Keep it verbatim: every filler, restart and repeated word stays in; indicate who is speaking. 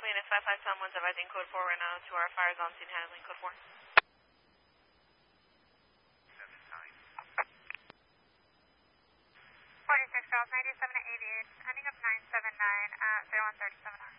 Speaker 1: copy, and it's five five seven one's advising code four right now to our fires on scene handling code four.
Speaker 2: forty-six Golf, ninety-seven eighty-eight, ending up nine seven nine at zero one thirty-seven.